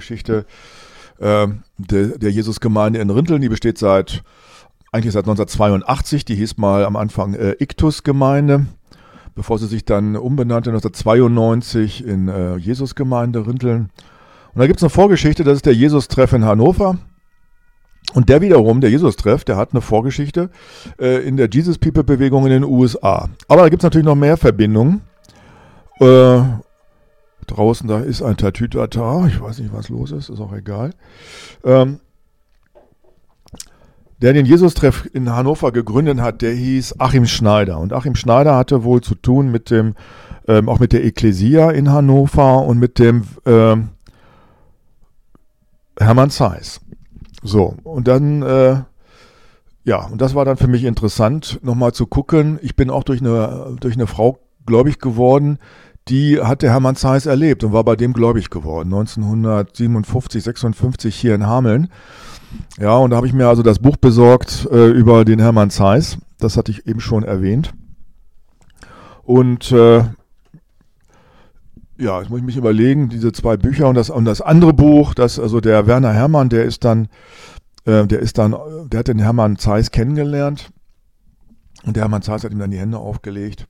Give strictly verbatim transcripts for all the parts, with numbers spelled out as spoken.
Geschichte äh, der, der Jesusgemeinde in Rinteln. Die besteht seit eigentlich seit neunzehnhundertzweiundachtzig. Die hieß mal am Anfang äh, Iktus-Gemeinde, bevor sie sich dann umbenannte neunzehnhundertzweiundneunzig in äh, Jesusgemeinde Rinteln. Und da gibt es eine Vorgeschichte, das ist der Jesus-Treff in Hannover. Und der wiederum, der Jesus-Treff, der hat eine Vorgeschichte äh, in der Jesus-People-Bewegung in den U S A. Aber da gibt es natürlich noch mehr Verbindungen. Äh, draußen, da ist ein Tatütata, ich weiß nicht, was los ist, ist auch egal. Ähm, der den Jesus-Treff in Hannover gegründet hat, der hieß Achim Schneider. Und Achim Schneider hatte wohl zu tun mit dem, ähm, auch mit der Ekklesia in Hannover und mit dem ähm, Hermann Zeiss. So, und dann, äh, ja, und das war dann für mich interessant, nochmal zu gucken. Ich bin auch durch eine, durch eine Frau gläubig geworden, die hatte Hermann Zeiss erlebt und war bei dem gläubig geworden, neunzehnhundertsiebenundfünfzig, sechsundfünfzig hier in Hameln. Ja, und da habe ich mir also das Buch besorgt äh, über den Hermann Zeiss, das hatte ich eben schon erwähnt. Und äh, ja, jetzt muss ich mich überlegen, diese zwei Bücher und das, und das andere Buch, das, also der Werner Herrmann, der ist dann, äh, der ist dann, der hat den Hermann Zeiss kennengelernt und der Hermann Zeiss hat ihm dann die Hände aufgelegt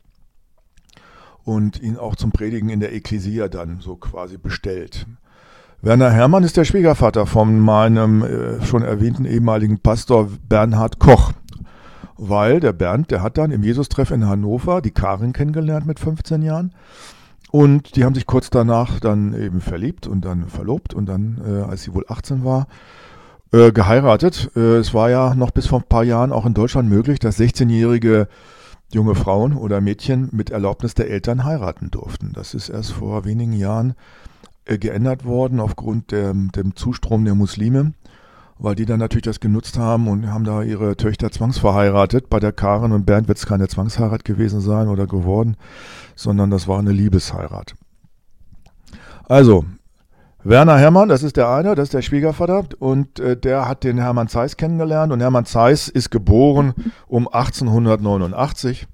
und ihn auch zum Predigen in der Ekklesia dann so quasi bestellt. Werner Herrmann ist der Schwiegervater von meinem äh, schon erwähnten ehemaligen Pastor Bernhard Koch, weil der Bernd, der hat dann im Jesus-Treff in Hannover die Karin kennengelernt mit fünfzehn Jahren. Und die haben sich kurz danach dann eben verliebt und dann verlobt und dann, äh, als sie wohl achtzehn war, äh, geheiratet. Äh, es war ja noch bis vor ein paar Jahren auch in Deutschland möglich, dass sechzehnjährige junge Frauen oder Mädchen mit Erlaubnis der Eltern heiraten durften. Das ist erst vor wenigen Jahren äh, geändert worden aufgrund der, dem Zustrom der Muslime, weil die dann natürlich das genutzt haben und haben da ihre Töchter zwangsverheiratet. Bei der Karin und Bernd wird es keine Zwangsheirat gewesen sein oder geworden, sondern das war eine Liebesheirat. Also, Werner Herrmann, das ist der eine, das ist der Schwiegervater und äh, der hat den Hermann Zeiss kennengelernt und Hermann Zeiss ist geboren um achtzehnhundertneunundachtzig.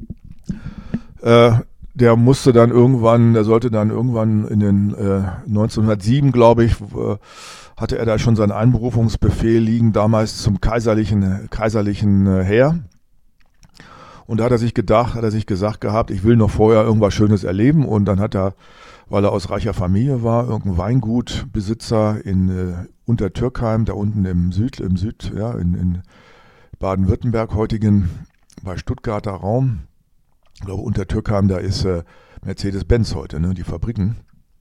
Äh, der musste dann irgendwann, der sollte dann irgendwann in den äh, neunzehnhundertsieben, glaube ich, äh, hatte er da schon seinen Einberufungsbefehl liegen, damals zum kaiserlichen, kaiserlichen äh, Heer. Und da hat er sich gedacht, hat er sich gesagt gehabt, ich will noch vorher irgendwas Schönes erleben. Und dann hat er, weil er aus reicher Familie war, irgendein Weingutbesitzer in äh, Untertürkheim, da unten im Süd, im Süd, ja, in, in Baden-Württemberg, heutigen bei Stuttgarter Raum. Ich glaube, Untertürkheim, da ist äh, Mercedes-Benz heute, ne, die Fabriken.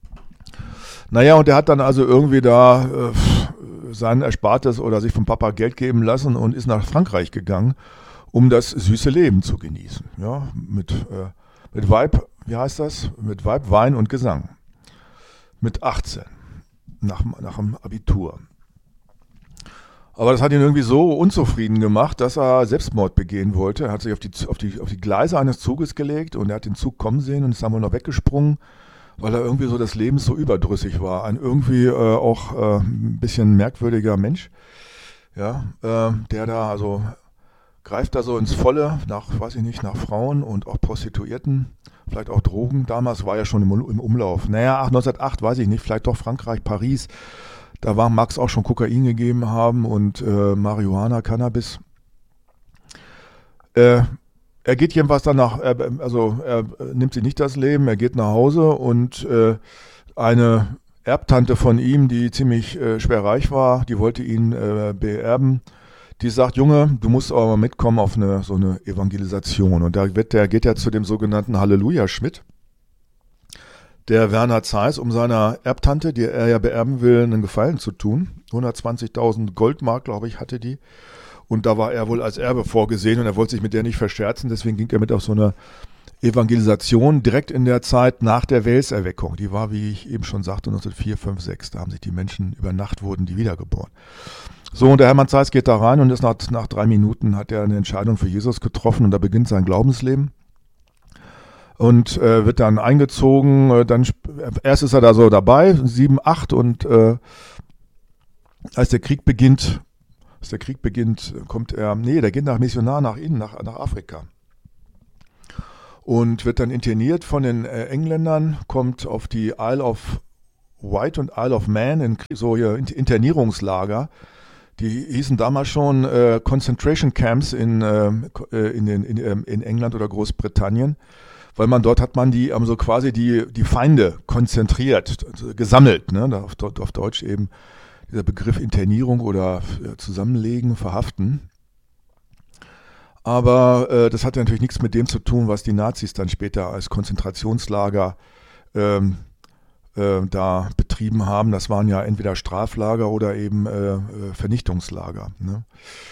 Naja, und der hat dann also irgendwie da äh, sein Erspartes oder sich vom Papa Geld geben lassen und ist nach Frankreich gegangen, um das süße Leben zu genießen. Ja, mit, äh, mit Weib, wie heißt das? Mit Weib, Wein und Gesang. Mit achtzehn, nach, nach dem Abitur. Aber das hat ihn irgendwie so unzufrieden gemacht, dass er Selbstmord begehen wollte. Er hat sich auf die, auf die, auf die Gleise eines Zuges gelegt und er hat den Zug kommen sehen und ist dann wohl noch weggesprungen, weil er irgendwie so des Lebens so überdrüssig war. Ein irgendwie äh, auch äh, ein bisschen merkwürdiger Mensch, ja, äh, der da also greift da so ins Volle nach, weiß ich nicht, nach Frauen und auch Prostituierten, vielleicht auch Drogen. Damals war er schon im, im Umlauf. Naja, neunzehnhundertacht, weiß ich nicht, vielleicht doch Frankreich, Paris. Da war Max auch schon Kokain gegeben haben und äh, Marihuana, Cannabis. Äh, Er geht jedenfalls dann nach, also er nimmt sich nicht das Leben, er geht nach Hause und äh, eine Erbtante von ihm, die ziemlich äh, schwer reich war, die wollte ihn äh, beerben, die sagt, Junge, du musst aber mal mitkommen auf eine so eine Evangelisation. Und da wird der, geht er zu dem sogenannten Halleluja-Schmidt, der Werner Zeiss, um seiner Erbtante, die er ja beerben will, einen Gefallen zu tun. hundertzwanzigtausend Goldmark, glaube ich, hatte die. Und da war er wohl als Erbe vorgesehen und er wollte sich mit der nicht verscherzen. Deswegen ging er mit auf so eine Evangelisation direkt in der Zeit nach der Welserweckung. Die war, wie ich eben schon sagte, neunzehnhundertvier, fünf, sechs. Da haben sich die Menschen, über Nacht wurden die wiedergeboren. So, und der Hermann Zeiss geht da rein und ist nach, nach drei Minuten hat er eine Entscheidung für Jesus getroffen und da beginnt sein Glaubensleben. Und äh, wird dann eingezogen. Äh, dann erst ist er da so dabei, sieben, acht und äh, als der Krieg beginnt, Als der Krieg beginnt, kommt er, nee, der geht nach Missionar nach innen, nach, nach Afrika. Und wird dann interniert von den äh, Engländern, kommt auf die Isle of Wight und Isle of Man, in so hier Internierungslager. Die hießen damals schon äh, Concentration Camps in, äh, in, in, in, in England oder Großbritannien, weil man dort hat man die, also quasi die, die Feinde konzentriert, also gesammelt, ne? Auf, auf Deutsch eben dieser Begriff Internierung oder äh, Zusammenlegen, Verhaften. Aber äh, das hatte natürlich nichts mit dem zu tun, was die Nazis dann später als Konzentrationslager ähm, äh, da betrieben haben. Das waren ja entweder Straflager oder eben äh, Vernichtungslager. Ne?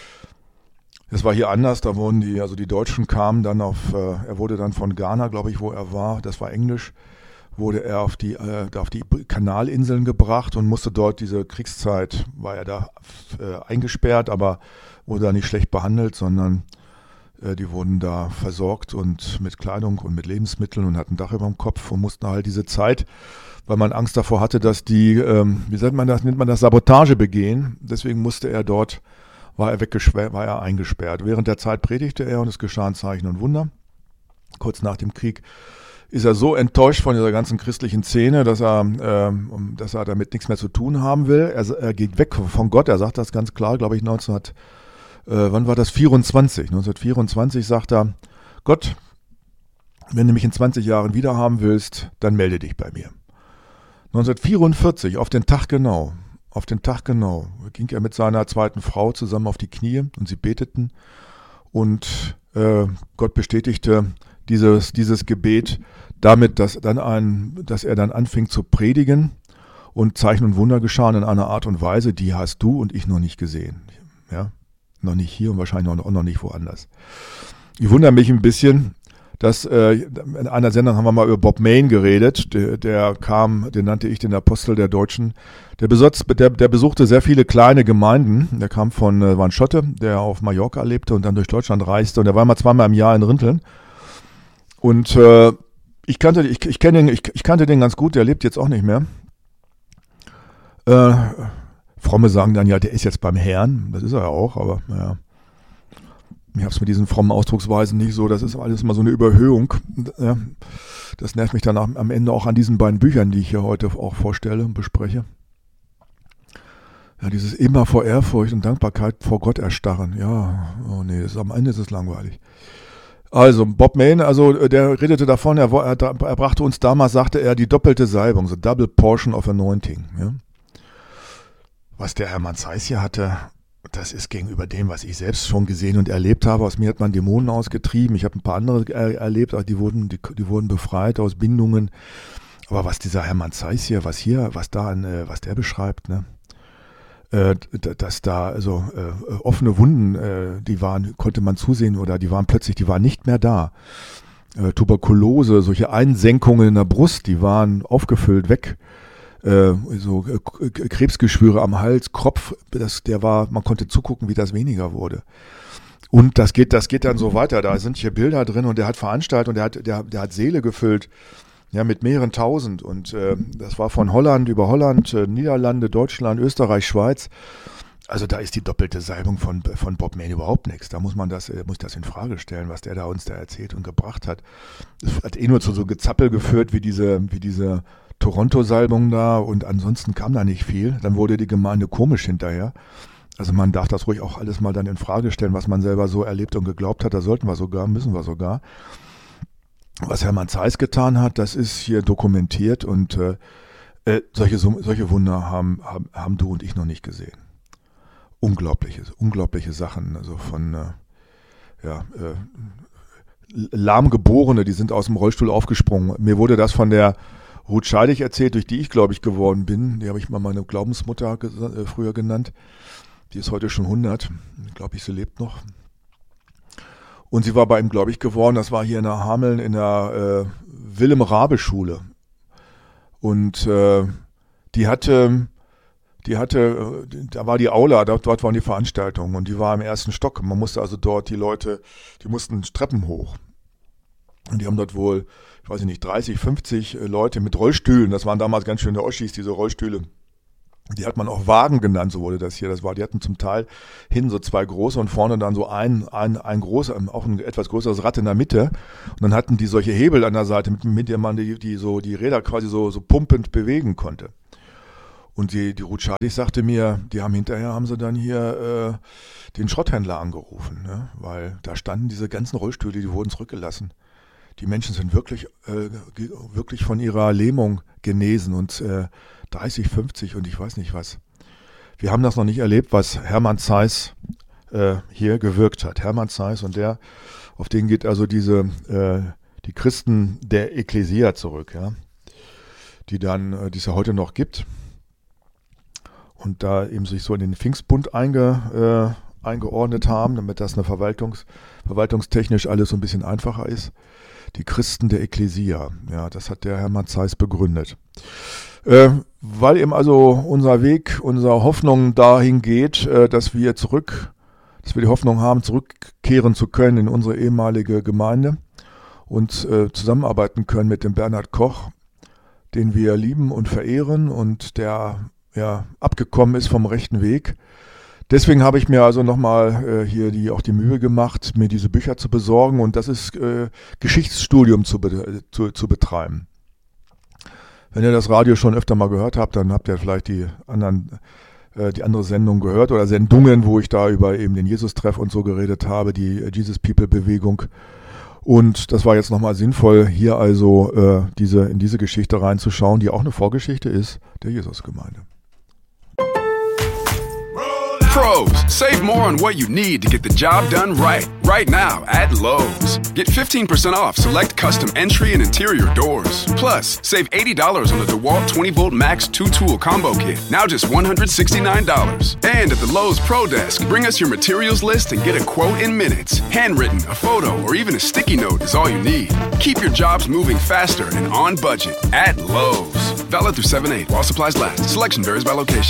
Das war hier anders, da wurden die, also die Deutschen kamen dann auf, äh, er wurde dann von Ghana, glaube ich, wo er war, das war Englisch, wurde er auf die, äh, auf die Kanalinseln gebracht und musste dort diese Kriegszeit, war er da äh, eingesperrt, aber wurde da nicht schlecht behandelt, sondern äh, die wurden da versorgt und mit Kleidung und mit Lebensmitteln und hatten ein Dach über dem Kopf und mussten halt diese Zeit, weil man Angst davor hatte, dass die, ähm, wie sagt man das, nennt man das, Sabotage begehen, deswegen musste er dort, war er weggesperrt, war er eingesperrt. Während der Zeit predigte er und es geschahen Zeichen und Wunder. Kurz nach dem Krieg ist er so enttäuscht von dieser ganzen christlichen Szene, dass er, äh, dass er damit nichts mehr zu tun haben will. Er, er geht weg von Gott, er sagt das ganz klar, glaube ich, neunzehn, äh, wann war das? vierundzwanzig. neunzehnhundertvierundzwanzig sagt er, Gott, wenn du mich in zwanzig Jahren wieder haben willst, dann melde dich bei mir. neunzehnhundertvierundvierzig, auf den Tag genau, auf den Tag genau, ging er mit seiner zweiten Frau zusammen auf die Knie und sie beteten und äh, Gott bestätigte dieses, dieses Gebet damit, dass, dann ein, dass er dann anfing zu predigen und Zeichen und Wunder geschahen in einer Art und Weise, die hast du und ich noch nicht gesehen. Ja? Noch nicht hier und wahrscheinlich auch noch nicht woanders. Ich wundere mich ein bisschen, dass äh, in einer Sendung haben wir mal über Bob Mayne geredet, der, der kam, den nannte ich den Apostel der Deutschen, der, besotz, der, der besuchte sehr viele kleine Gemeinden, der kam von, äh, war ein Schotte, der auf Mallorca lebte und dann durch Deutschland reiste und der war mal zweimal im Jahr in Rinteln und äh, ich kannte ich, ich, kenn den, ich, ich kannte den ganz gut, der lebt jetzt auch nicht mehr. Äh, Fromme sagen dann, ja, der ist jetzt beim Herrn, das ist er ja auch, aber naja. Ich habe es mit diesen frommen Ausdrucksweisen nicht so, das ist alles mal so eine Überhöhung. Ja, das nervt mich dann am Ende auch an diesen beiden Büchern, die ich hier heute auch vorstelle und bespreche. Ja, dieses immer vor Ehrfurcht und Dankbarkeit vor Gott erstarren. Ja, oh nee, das ist, am Ende ist es langweilig. Also Bob Mayne, also der redete davon, er, er, er brachte uns damals, sagte er, die doppelte Salbung, so Double Portion of Anointing. Ja. Was der Hermann Zeiss hier hatte, das ist gegenüber dem, was ich selbst schon gesehen und erlebt habe. Aus mir hat man Dämonen ausgetrieben. Ich habe ein paar andere er, erlebt, aber die wurden, die, die wurden befreit aus Bindungen. Aber was dieser Hermann Zeiss hier, was hier, was da, äh, was der beschreibt, ne, äh, dass da also äh, offene Wunden, äh, die waren, konnte man zusehen oder die waren plötzlich, die waren nicht mehr da. Äh, Tuberkulose, solche Einsenkungen in der Brust, die waren aufgefüllt, weg. Äh, so äh, Krebsgeschwüre am Hals, Kopf, das, der war, man konnte zugucken, wie das weniger wurde. Und das geht, das geht dann so weiter. Da sind hier Bilder drin und der hat veranstaltet und der hat, der, der hat Seele gefüllt, ja, mit mehreren tausend. Und äh, das war von Holland über Holland, äh, Niederlande, Deutschland, Österreich, Schweiz. Also da ist die doppelte Salbung von, von Bob Mayne überhaupt nichts. Da muss man das, äh, muss das in Frage stellen, was der da uns da erzählt und gebracht hat. Das hat eh nur zu so Gezappel geführt, wie diese, wie diese Toronto-Salbung da und ansonsten kam da nicht viel. Dann wurde die Gemeinde komisch hinterher. Also man darf das ruhig auch alles mal dann in Frage stellen, was man selber so erlebt und geglaubt hat. Da sollten wir sogar, müssen wir sogar. Was Hermann Zeiss getan hat, das ist hier dokumentiert und äh, äh, solche, solche Wunder haben, haben, haben du und ich noch nicht gesehen. Unglaubliche, unglaubliche Sachen. Also von äh, ja, äh, Lahmgeborene, die sind aus dem Rollstuhl aufgesprungen. Mir wurde das von der Ruth Scheidig erzählt, durch die ich gläubig geworden bin. Die habe ich mal meine Glaubensmutter ges- äh, früher genannt. Die ist heute schon hundert. Ich glaube, ich, sie lebt noch. Und sie war bei ihm gläubig geworden. Das war hier in der Hameln in der äh, Willem-Rabe-Schule. Und äh, die hatte, die hatte, äh, da war die Aula, dort, dort waren die Veranstaltungen. Und die war im ersten Stock. Man musste also dort die Leute, die mussten Treppen hoch. Und die haben dort wohl, ich weiß nicht, dreißig, fünfzig Leute mit Rollstühlen. Das waren damals ganz schöne Oschis, diese Rollstühle. Die hat man auch Wagen genannt, so wurde das hier. Das war, die hatten zum Teil hinten so zwei große und vorne dann so ein, ein, ein großer, auch ein etwas größeres Rad in der Mitte. Und dann hatten die solche Hebel an der Seite, mit, mit denen man die, die so, die Räder quasi so, so pumpend bewegen konnte. Und die, die Ruth Schadig sagte mir, die haben hinterher, haben sie dann hier äh, den Schrotthändler angerufen, ne? Weil da standen diese ganzen Rollstühle, die wurden zurückgelassen. Die Menschen sind wirklich, äh, wirklich von ihrer Lähmung genesen und äh, dreißig, fünfzig und ich weiß nicht was. Wir haben das noch nicht erlebt, was Hermann Zeiss äh, hier gewirkt hat. Hermann Zeiss und der, auf den geht also diese, äh, die Christen der Ekklesia zurück, ja, die dann, äh, die es ja heute noch gibt. Und da eben sich so in den Pfingstbund einge, äh, eingeordnet haben, damit das eine Verwaltungs, verwaltungstechnisch alles so ein bisschen einfacher ist. Die Christen der Ekklesia, ja, das hat der Hermann Zeiss begründet. Äh, weil eben also unser Weg, unsere Hoffnung dahin geht, äh, dass wir zurück, dass wir die Hoffnung haben, zurückkehren zu können in unsere ehemalige Gemeinde und äh, zusammenarbeiten können mit dem Bernhard Koch, den wir lieben und verehren und der ja, abgekommen ist vom rechten Weg. Deswegen habe ich mir also nochmal äh, hier die, auch die Mühe gemacht, mir diese Bücher zu besorgen und das ist äh, Geschichtsstudium zu, be- zu, zu betreiben. Wenn ihr das Radio schon öfter mal gehört habt, dann habt ihr vielleicht die anderen, äh, die andere Sendung gehört oder Sendungen, wo ich da über eben den Jesus-Treff und so geredet habe, die äh, Jesus People Bewegung. Und das war jetzt nochmal sinnvoll, hier also äh, diese, in diese Geschichte reinzuschauen, die auch eine Vorgeschichte ist der Jesusgemeinde. Pros, save more on what you need to get the job done right. Right now at Lowe's. Get fifteen percent off select custom entry and interior doors. Plus, save eighty dollars on the DeWalt twenty volt Max two tool combo kit. Now just one hundred sixty-nine dollars. And at the Lowe's Pro Desk, bring us your materials list and get a quote in minutes. Handwritten, a photo, or even a sticky note is all you need. Keep your jobs moving faster and on budget at Lowe's. Valid through seven eight while supplies last. Selection varies by location.